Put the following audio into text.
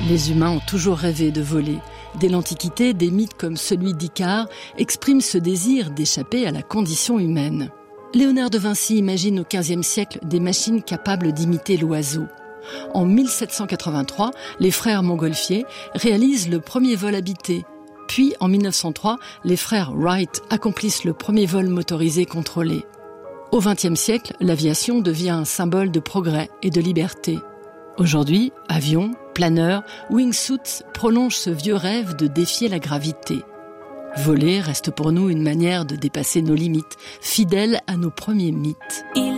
Les humains ont toujours rêvé de voler. Dès l'Antiquité, des mythes comme celui d'Icare expriment ce désir d'échapper à la condition humaine. Léonard de Vinci imagine au XVe siècle des machines capables d'imiter l'oiseau. En 1783, les frères Montgolfier réalisent le premier vol habité. Puis, en 1903, les frères Wright accomplissent le premier vol motorisé contrôlé. Au XXe siècle, l'aviation devient un symbole de progrès et de liberté. Aujourd'hui, avions, planeurs, wingsuits prolongent ce vieux rêve de défier la gravité. Voler reste pour nous une manière de dépasser nos limites, fidèles à nos premiers mythes.